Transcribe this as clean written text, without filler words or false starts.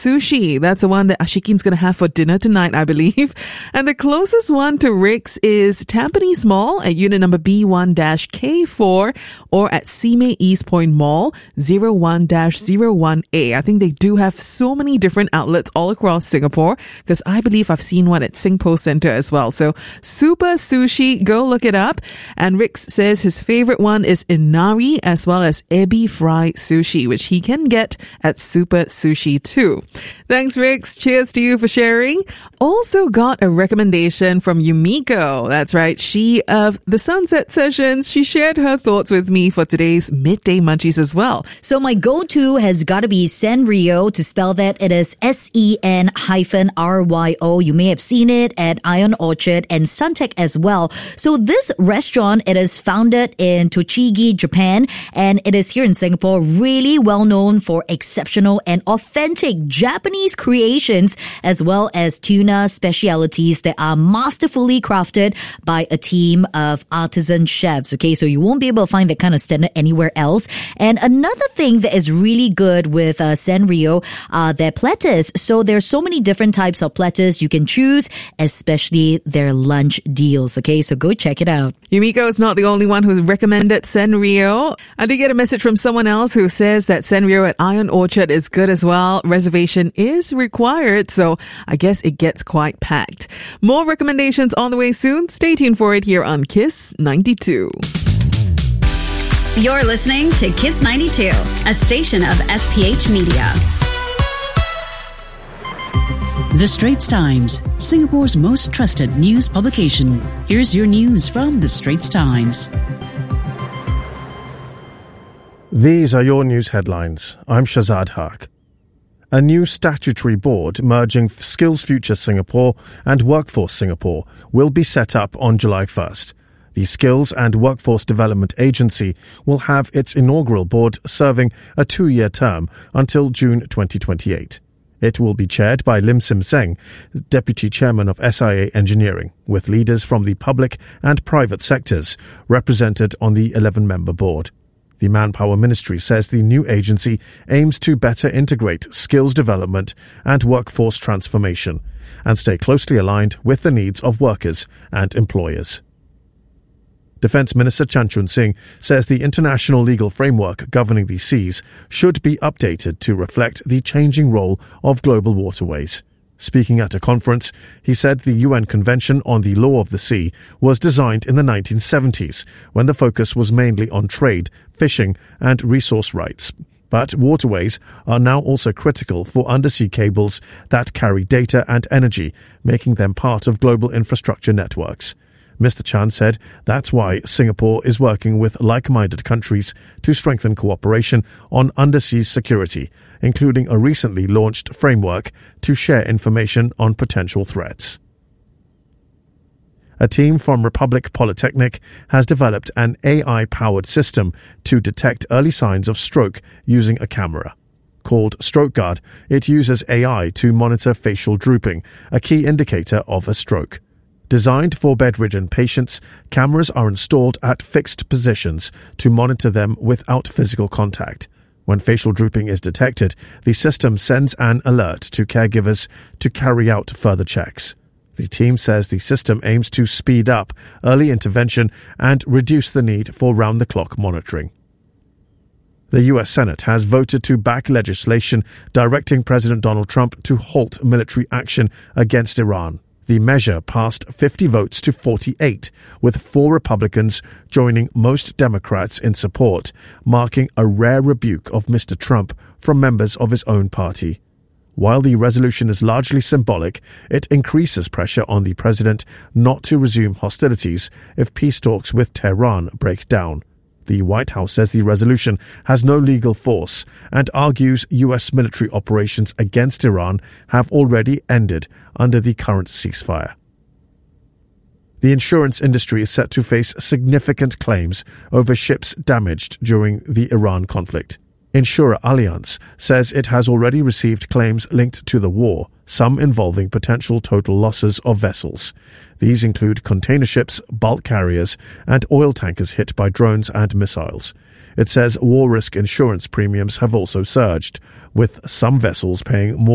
Sushi. That's the one that Ashikin's going to have for dinner tonight, I believe. And the closest one to Rick's is Tampines Mall at unit number B1-K4 or at Simei East Point Mall 01-01A. I think they do have so many different outlets all across Singapore because I believe I've seen one at Singpost Center as well. So Super Sushi, go look it up. And Rick says his favorite one is Inari as well as Ebi Fry Sushi, which he can get at Super Sushi too. Thanks, Rick. Cheers to you for sharing. Also got a recommendation from Yumiko. That's right. She of the Sunset Sessions. She shared her thoughts with me for today's Midday Munchies as well. So my go-to has got to be Senryo. To spell that, it is SEN-RYO. You may have seen it at Ion Orchard and Suntec as well. So this restaurant, it is founded in Tochigi, Japan, and it is here in Singapore, really well known for exceptional and authentic Japanese creations as well as tuna specialities that are masterfully crafted by a team of artisan chefs. Okay, so you won't be able to find that kind of standard anywhere else. And another thing that is really good with Senryo are their platters. So there's so many different types of platters you can choose, especially their lunch deals. Okay, so go check it out. Yumiko is not the only one who recommended Senryo. I did get a message from someone else who says that Senryo at Ion Orchard is good as well. Reservation is required, so I guess it gets quite packed. More recommendations on the way soon. Stay tuned for it here on Kiss 92. You're listening to Kiss 92, a station of SPH Media. The Straits Times, Singapore's most trusted news publication. Here's your news from The Straits Times. These are your news headlines. I'm Shazad Haq. A new statutory board merging Skills Future Singapore and Workforce Singapore will be set up on July 1st. The Skills and Workforce Development Agency will have its inaugural board serving a 2-year term until June 2028. It will be chaired by Lim Sim Seng, Deputy Chairman of SIA Engineering, with leaders from the public and private sectors represented on the 11-member board. The Manpower Ministry says the new agency aims to better integrate skills development and workforce transformation and stay closely aligned with the needs of workers and employers. Defence Minister Chan Chun Sing says the international legal framework governing the seas should be updated to reflect the changing role of global waterways. Speaking at a conference, he said the UN Convention on the Law of the Sea was designed in the 1970s, when the focus was mainly on trade, fishing, and resource rights. But waterways are now also critical for undersea cables that carry data and energy, making them part of global infrastructure networks. Mr. Chan said that's why Singapore is working with like-minded countries to strengthen cooperation on undersea security, including a recently launched framework to share information on potential threats. A team from Republic Polytechnic has developed an AI-powered system to detect early signs of stroke using a camera. Called StrokeGuard, it uses AI to monitor facial drooping, a key indicator of a stroke. Designed for bedridden patients, cameras are installed at fixed positions to monitor them without physical contact. When facial drooping is detected, the system sends an alert to caregivers to carry out further checks. The team says the system aims to speed up early intervention and reduce the need for round-the-clock monitoring. The U.S. Senate has voted to back legislation directing President Donald Trump to halt military action against Iran. The measure passed 50 votes to 48, with 4 Republicans joining most Democrats in support, marking a rare rebuke of Mr. Trump from members of his own party. While the resolution is largely symbolic, it increases pressure on the president not to resume hostilities if peace talks with Tehran break down. The White House says the resolution has no legal force and argues U.S. military operations against Iran have already ended under the current ceasefire. The insurance industry is set to face significant claims over ships damaged during the Iran conflict. Insurer Allianz says it has already received claims linked to the war, some involving potential total losses of vessels. These include container ships, bulk carriers, and oil tankers hit by drones and missiles. It says war risk insurance premiums have also surged, with some vessels paying more